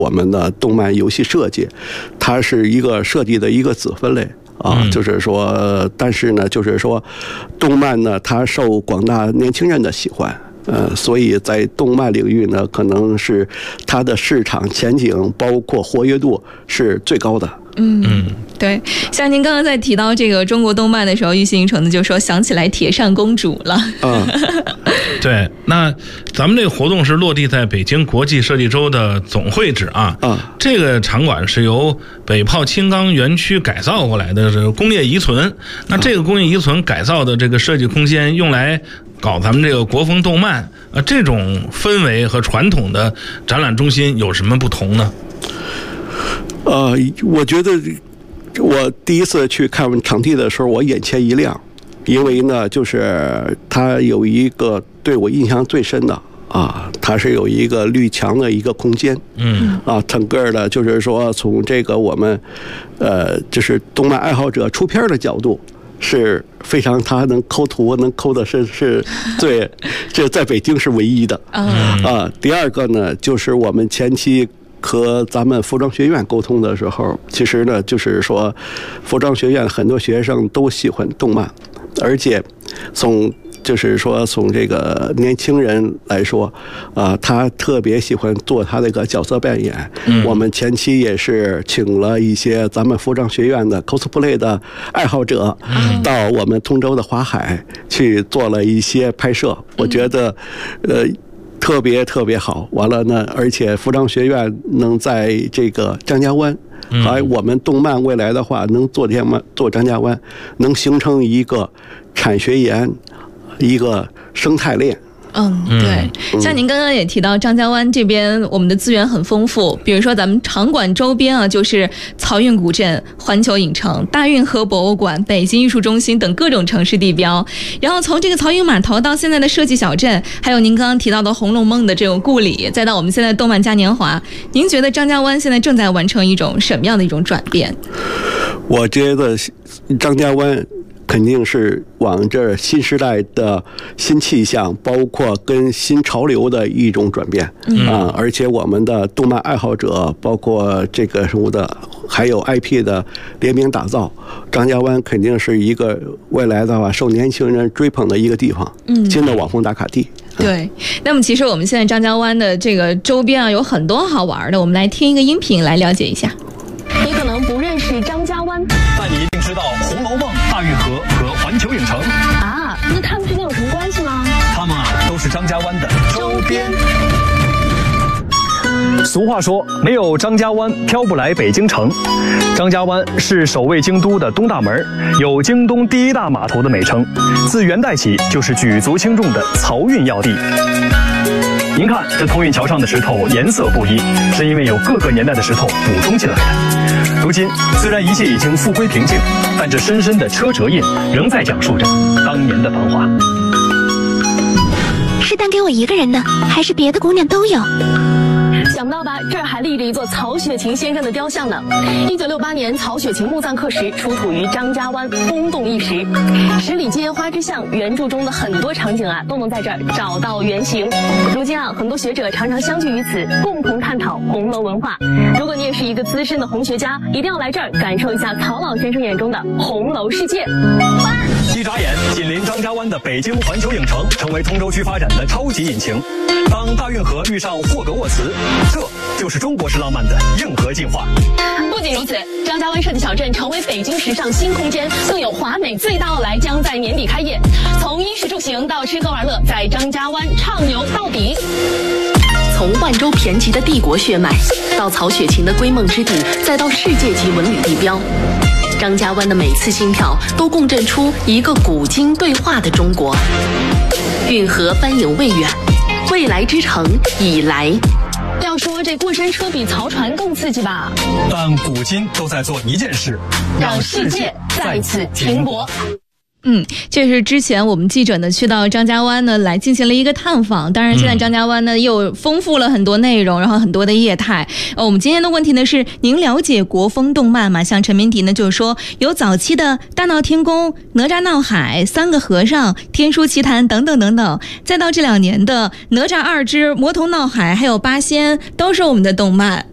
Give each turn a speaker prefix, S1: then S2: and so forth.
S1: 我们的动漫游戏设计，它是一个设计的一个子分类啊，就是说，但是呢，就是说，动漫呢，它受广大年轻人的喜欢。所以在动漫领域呢，可能是它的市场前景，包括活跃度是最高的。
S2: 对，像您刚刚在提到这个中国动漫的时候，玉信成呢就说想起来铁扇公主了。
S3: 对，那咱们这个活动是落地在北京国际设计周的总会址啊。这个场馆是由北炮青钢园区改造过来的，是工业遗存。那这个工业遗存改造的这个设计空间，用来搞咱们这个国风动漫，这种氛围和传统的展览中心有什么不同呢？
S1: 我觉得我第一次去看场地的时候，我眼前一亮，因为呢，就是它有一个对我印象最深的它是有一个绿墙的一个空间，整个的就是说从这个我们就是动漫爱好者出片的角度。是非常，他能抠图，能抠的是对，这在北京是唯一的。第二个呢，就是我们前期和咱们服装学院沟通的时候，其实呢，就是说，服装学院很多学生都喜欢动漫，而且就是说从这个年轻人来说，他特别喜欢做他那个角色扮演。我们前期也是请了一些咱们服装学院的 cosplay 的爱好者，到我们通州的华海去做了一些拍摄。我觉得，特别特别好。完了呢，而且服装学院能在这个张家湾。还我们动漫未来的话，能做张家湾，能形成一个产学研。一个生态链。
S2: 对，像您刚刚也提到张家湾这边我们的资源很丰富，比如说咱们场馆周边就是漕运古镇、环球影城、大运河博物馆、北京艺术中心等各种城市地标，然后从这个漕运码头到现在的设计小镇，还有您刚刚提到的红楼梦的这种故里，再到我们现在动漫嘉年华，您觉得张家湾现在正在完成一种什么样的一种转变？
S1: 我觉得张家湾肯定是往这新时代的新气象，包括跟新潮流的一种转变而且我们的动漫爱好者，包括这个什么的，还有 IP 的联名打造，张家湾肯定是一个未来的话受年轻人追捧的一个地方，新的网红打卡地。
S2: 对，那么其实我们现在张家湾的这个周边有很多好玩的，我们来听一个音频来了解一下。
S4: 你可能不认识张家湾，
S5: 但你一定知道《红楼梦》、大运河和环球影城
S4: 那他们之间有什么关系吗？
S5: 他们都是张家湾的周边。俗话说，没有张家湾，飘不来北京城。张家湾是守卫京都的东大门，有京东第一大码头的美称，自元代起就是举足轻重的漕运要地。您看这通运桥上的石头颜色不一，是因为有各个年代的石头补充进来的。如今虽然一切已经复归平静，但这深深的车辙印仍在讲述着当年的繁华。
S6: 是单给我一个人的，还是别的姑娘都有？
S4: 想不到吧，这儿还立着一座曹雪芹先生的雕像呢。1968年，曹雪芹墓葬刻石出土于张家湾，轰动一时。十里街花之巷原著中的很多场景都能在这儿找到原型。如今很多学者常常相聚于此，共同探讨红楼文化。如果你也是一个资深的红学家，一定要来这儿感受一下曹老先生眼中的红楼世界。
S5: 一眨眼，紧邻张家湾的北京环球影城成为通州区发展的超级引擎。当大运河遇上霍格沃茨，这就是中国式浪漫的硬核进化。
S4: 不仅如此，张家湾设计小镇成为北京时尚新空间，更有华美最大奥莱将在年底开业。从衣食住行到吃喝玩乐，在张家湾畅游到底。
S7: 从万州骈集的帝国血脉，到曹雪芹的归梦之地，再到世界级文旅地标，张家湾的每次心跳都共振出一个古今对话的中国。运河帆影未远，未来之城已来。
S4: 要说这过山车比曹船更刺激吧？
S5: 但古今都在做一件事，
S4: 让世界再次停泊。
S2: 这是之前我们记者呢去到张家湾呢来进行了一个探访。当然现在张家湾呢又丰富了很多内容，然后很多的业态。我们今天的问题呢是，您了解国风动漫吗？像陈明迪呢就是说有早期的大闹天宫、哪吒闹海、三个和尚、天书奇谭等等等等，再到这2年的哪吒2之魔童闹海，还有八仙，都是我们的动漫。